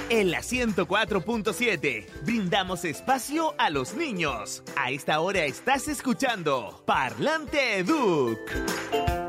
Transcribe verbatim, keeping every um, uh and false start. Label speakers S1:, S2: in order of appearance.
S1: En la ciento cuatro punto siete, brindamos espacio a los niños. A esta hora estás escuchando Parlante Educ.